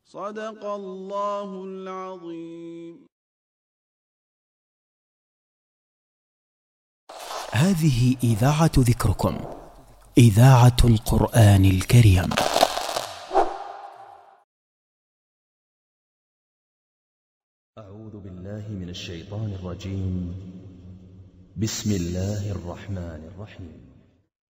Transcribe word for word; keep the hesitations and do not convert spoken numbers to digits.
صدق الله العظيم. هذه إذاعة ذكركم، إذاعة القرآن الكريم. أعوذ بالله من الشيطان الرجيم. بسم الله الرحمن الرحيم.